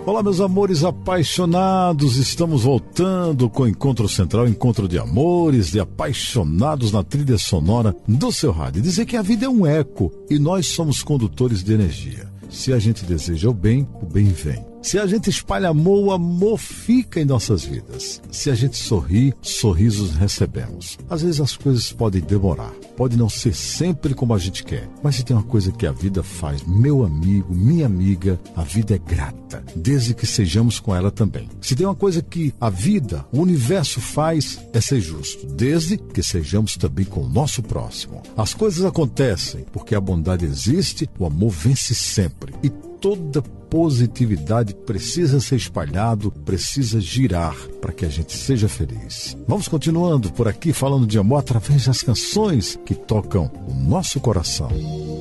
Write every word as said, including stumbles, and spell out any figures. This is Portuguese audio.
Olá, meus amores apaixonados, estamos voltando com o Encontro Central, encontro de amores, de apaixonados na trilha sonora do seu rádio. Dizer que a vida é um eco e nós somos condutores de energia. Se a gente deseja o bem, o bem vem. Se a gente espalha amor, o amor fica em nossas vidas. Se a gente sorri, sorrisos recebemos. Às vezes as coisas podem demorar, pode não ser sempre como a gente quer, mas se tem uma coisa que a vida faz, meu amigo, minha amiga, a vida é grata, desde que sejamos com ela também. Se tem uma coisa que a vida, o universo faz, é ser justo, desde que sejamos também com o nosso próximo. As coisas acontecem porque a bondade existe, o amor vence sempre e toda positividade precisa ser espalhado, precisa girar para que a gente seja feliz. Vamos continuando por aqui falando de amor através das canções que tocam o nosso coração.